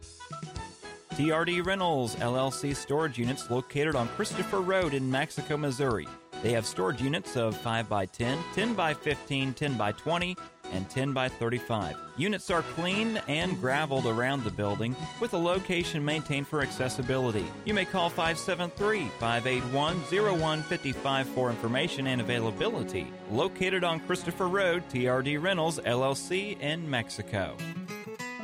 TRD Rentals, LLC storage units located on Christopher Road in Mexico, Missouri. They have storage units of 5x10, 10x15, 10x20, and 10x35. Units are cleaned and graveled around the building with a location maintained for accessibility. You may call 573-581-0155 for information and availability. Located on Christopher Road, TRD Rentals, LLC in Mexico.